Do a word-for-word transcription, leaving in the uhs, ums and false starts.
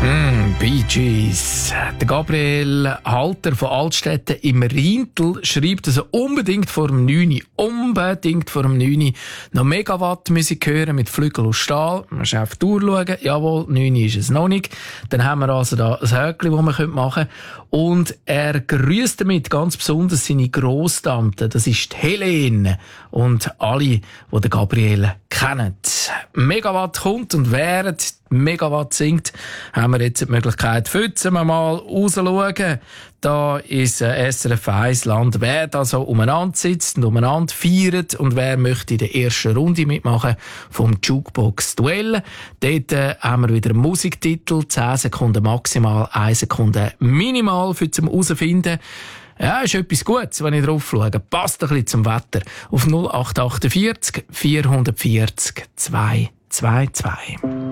Mm, Bee Gees. Der Gabriel Halter von Altstätten im Rhintel schreibt, dass er unbedingt vor dem neun Uhr, unbedingt vor dem neun Uhr noch Megawatt-Musik hören mit Flügel aus Stahl. Man muss auf die Uhr schauen. Jawohl, neun Uhr ist es noch nicht. Dann haben wir also da ein Häkchen, das man machen können. Und er grüßt damit ganz besonders seine Grosstante. Das ist die Helene. Und alle, die den Gabriel kennen. Megawatt kommt und während Megawatt singt, haben wir jetzt die Möglichkeit, fützen wir mal rausschauen. Da ist äh, S R F eins Land, wer da so umeinander sitzt und umeinander feiert und wer möchte in der ersten Runde mitmachen vom Jukebox-Duell. Dort äh, haben wir wieder einen Musiktitel, zehn Sekunden maximal, eine Sekunde minimal für zum herausfinden. Ja, ist etwas Gutes, wenn ich drauf schaue. Passt ein bisschen zum Wetter. Auf null acht acht vier vier vier vier zwei zwei zwei.